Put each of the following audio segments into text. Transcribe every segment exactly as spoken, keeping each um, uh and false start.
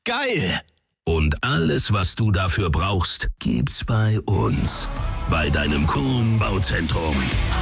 Geil! Und alles, was du dafür brauchst, gibt's bei uns. Bei deinem Kuhn Bauzentrum.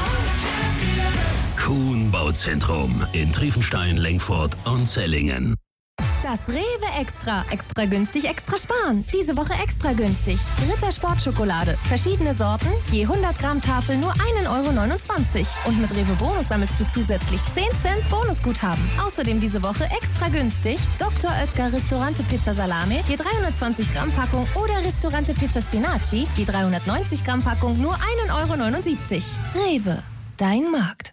Kuhn Bauzentrum in Triefenstein, Lengfurt und Zellingen. Das Rewe Extra. Extra günstig, extra sparen. Diese Woche extra günstig. Ritter Sportschokolade. Verschiedene Sorten. Je hundert Gramm Tafel nur ein Euro neunundzwanzig. Und mit Rewe Bonus sammelst du zusätzlich zehn Cent Bonusguthaben. Außerdem diese Woche extra günstig. Doktor Oetker Ristorante Pizza Salame. Je dreihundertzwanzig Gramm Packung. Oder Ristorante Pizza Spinaci. Je dreihundertneunzig Gramm Packung nur ein Euro neunundsiebzig. Rewe. Dein Markt.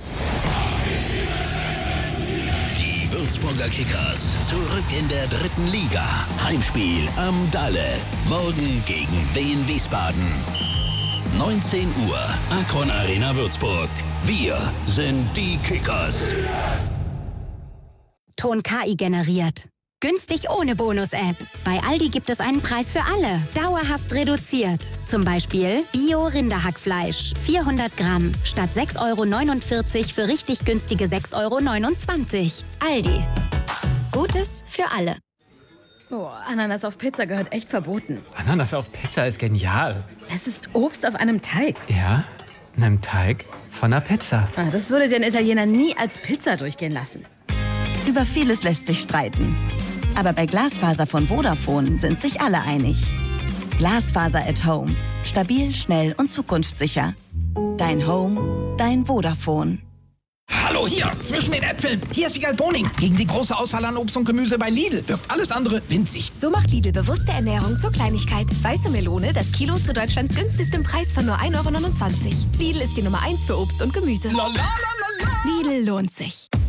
Würzburger Kickers zurück in der dritten Liga. Heimspiel am Dalle. Morgen gegen Wien Wiesbaden. neunzehn Uhr. Akron Arena Würzburg. Wir sind die Kickers. Ton K I generiert. Günstig ohne Bonus-App. Bei Aldi gibt es einen Preis für alle. Dauerhaft reduziert. Zum Beispiel Bio-Rinderhackfleisch. vierhundert Gramm. Statt sechs Euro neunundvierzig für richtig günstige sechs Euro neunundzwanzig. Aldi. Gutes für alle. Oh, Ananas auf Pizza gehört echt verboten. Ananas auf Pizza ist genial. Es ist Obst auf einem Teig. Ja, einem Teig von einer Pizza. Ah, das würde den Italiener nie als Pizza durchgehen lassen. Über vieles lässt sich streiten. Aber bei Glasfaser von Vodafone sind sich alle einig. Glasfaser at Home. Stabil, schnell und zukunftssicher. Dein Home, dein Vodafone. Hallo hier, zwischen den Äpfeln. Hier ist Wiegald Boning. Gegen die große Auswahl an Obst und Gemüse bei Lidl wirkt alles andere winzig. So macht Lidl bewusste Ernährung zur Kleinigkeit. Weiße Melone, das Kilo zu Deutschlands günstigstem Preis von nur ein Euro neunundzwanzig. Lidl ist die Nummer eins für Obst und Gemüse. La, la, la, la, la. Lidl lohnt sich.